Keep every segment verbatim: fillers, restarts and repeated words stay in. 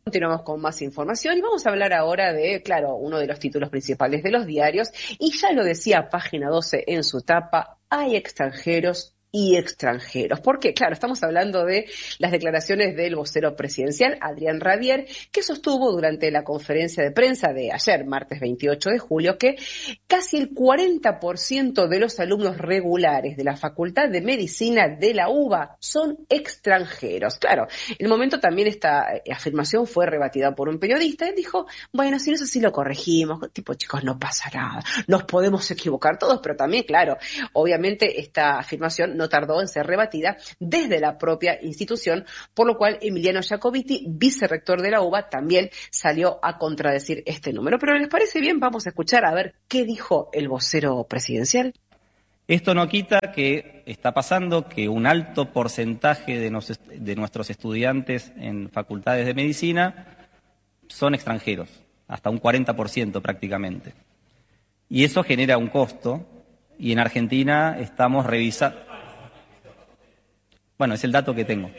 Continuamos con más información y vamos a hablar ahora de, claro, uno de los títulos principales de los diarios, y ya lo decía Página doce en su tapa: hay extranjeros y extranjeros. ¿Por qué? Claro, estamos hablando de las declaraciones del vocero presidencial, Adrián Rabier, que sostuvo durante la conferencia de prensa de ayer, martes veintiocho de julio, que casi el cuarenta por ciento de los alumnos regulares de la Facultad de Medicina de la UBA son extranjeros. Claro, en el momento también esta afirmación fue rebatida por un periodista. Él dijo, bueno, si no es así lo corregimos, tipo, chicos, no pasa nada, nos podemos equivocar todos, pero también, claro, obviamente esta afirmación no tardó en ser rebatida desde la propia institución, por lo cual Emiliano Jacobiti, vicerrector de la UBA, también salió a contradecir este número. Pero ¿les parece bien? Vamos a escuchar a ver qué dijo el vocero presidencial. Esto no quita que está pasando que un alto porcentaje de, nos, de nuestros estudiantes en facultades de medicina son extranjeros, hasta un cuarenta por ciento prácticamente. Y eso genera un costo, y en Argentina estamos revisando. Bueno, es el dato que tengo.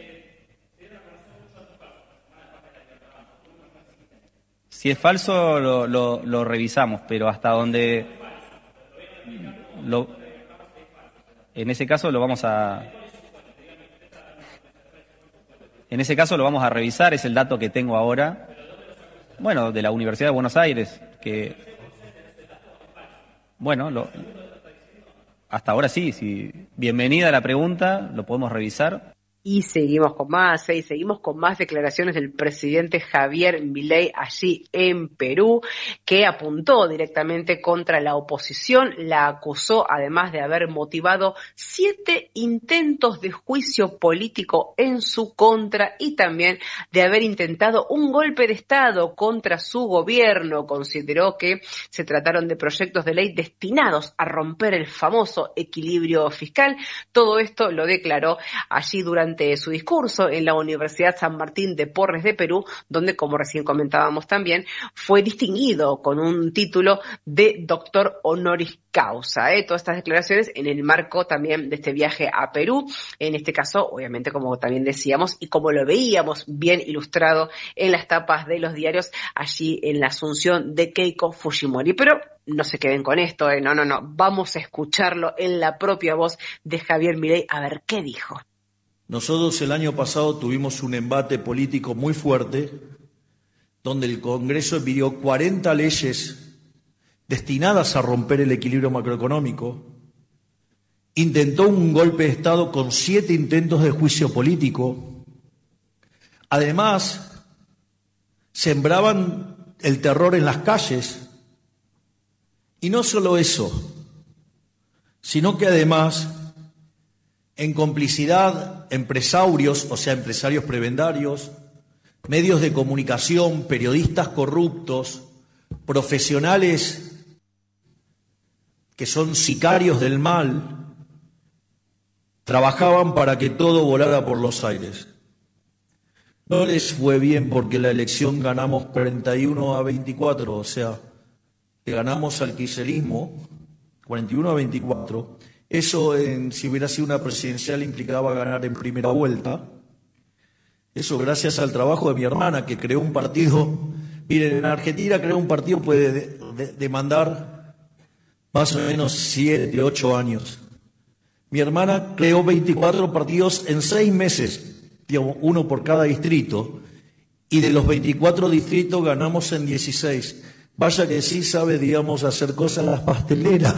Si es falso, lo, lo, lo revisamos, pero hasta donde... Lo, en ese caso lo vamos a... En ese caso lo vamos a revisar, es el dato que tengo ahora. Bueno, de la Universidad de Buenos Aires, que... Bueno, lo... Hasta ahora sí, sí. Bienvenida a la pregunta, lo podemos revisar. Y seguimos con más, ¿eh? y seguimos con más declaraciones del presidente Javier Milei allí en Perú, que apuntó directamente contra la oposición, la acusó además de haber motivado siete intentos de juicio político en su contra y también de haber intentado un golpe de Estado contra su gobierno. Consideró que se trataron de proyectos de ley destinados a romper el famoso equilibrio fiscal. Todo esto lo declaró allí durante su discurso en la Universidad San Martín de Porres de Perú, donde, como recién comentábamos también, fue distinguido con un título de doctor honoris causa. ¿eh? Todas estas declaraciones en el marco también de este viaje a Perú, en este caso, obviamente, como también decíamos, y como lo veíamos bien ilustrado en las tapas de los diarios, allí en la asunción de Keiko Fujimori. Pero no se queden con esto, ¿eh? no, no, no, vamos a escucharlo en la propia voz de Javier Milei, a ver qué dijo. Nosotros el año pasado tuvimos un embate político muy fuerte, donde el Congreso pidió cuarenta leyes destinadas a romper el equilibrio macroeconómico, intentó un golpe de Estado con siete intentos de juicio político. Además, sembraban el terror en las calles. Y no solo eso, sino que además, en complicidad, empresarios, o sea, empresarios prebendarios, medios de comunicación, periodistas corruptos, profesionales que son sicarios del mal, trabajaban para que todo volara por los aires. No les fue bien porque la elección ganamos cuarenta y uno a veinticuatro, o sea, que ganamos al kirchnerismo, cuarenta y uno a veinticuatro. Eso, en, si hubiera sido una presidencial, implicaba ganar en primera vuelta. Eso gracias al trabajo de mi hermana, que creó un partido. Miren, en Argentina crear un partido puede de, de, demandar más o menos siete, ocho años. Mi hermana creó veinticuatro partidos en seis meses, digamos, uno por cada distrito, y de los veinticuatro distritos ganamos en dieciséis. Vaya que sí sabe, digamos, hacer cosas las pasteleras.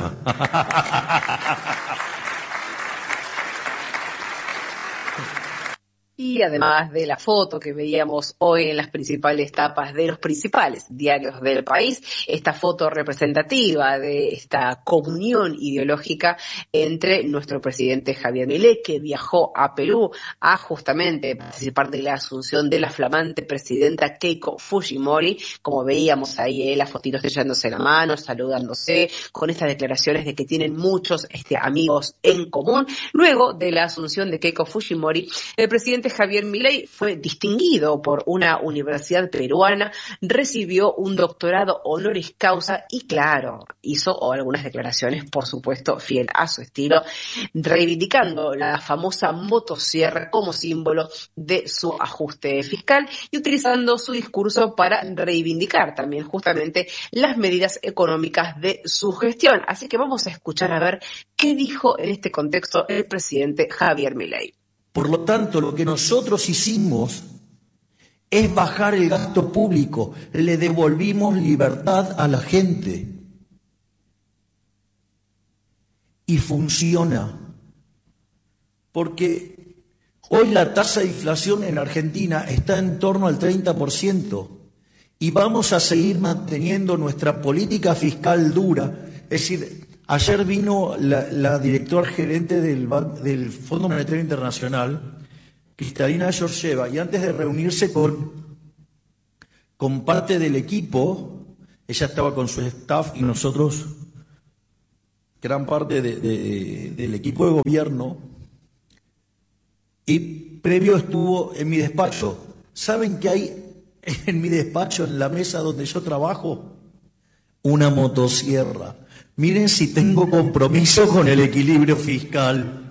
Y además de la foto que veíamos hoy en las principales tapas de los principales diarios del país, esta foto representativa de esta comunión ideológica entre nuestro presidente Javier Milei, que viajó a Perú a justamente participar de la asunción de la flamante presidenta Keiko Fujimori, como veíamos ahí, eh, las fotitos echándose la mano, saludándose, con estas declaraciones de que tienen muchos este, amigos en común. Luego de la asunción de Keiko Fujimori, el presidente Javier Milei fue distinguido por una universidad peruana, recibió un doctorado honoris causa y, claro, hizo algunas declaraciones, por supuesto, fiel a su estilo, reivindicando la famosa motosierra como símbolo de su ajuste fiscal y utilizando su discurso para reivindicar también justamente las medidas económicas de su gestión. Así que vamos a escuchar a ver qué dijo en este contexto el presidente Javier Milei. Por lo tanto, lo que nosotros hicimos es bajar el gasto público, le devolvimos libertad a la gente. Y funciona. Porque hoy la tasa de inflación en Argentina está en torno al treinta por ciento y vamos a seguir manteniendo nuestra política fiscal dura. Es decir, ayer vino la, la directora gerente del, del Fondo Monetario Internacional, Cristalina Georgieva, y antes de reunirse con, con parte del equipo, ella estaba con su staff y nosotros, gran parte de, de, del equipo de gobierno, y previo estuvo en mi despacho. ¿Saben qué hay en mi despacho, en la mesa donde yo trabajo? Una motosierra. Miren si tengo compromiso con el equilibrio fiscal.